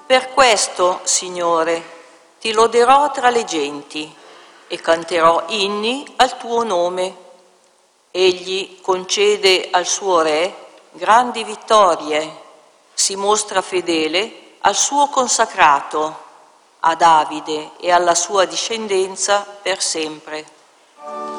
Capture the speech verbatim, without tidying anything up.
Per questo, Signore, ti loderò tra le genti e canterò inni al tuo nome. Egli concede al suo re grandi vittorie, si mostra fedele al suo consacrato, a Davide e alla sua discendenza per sempre.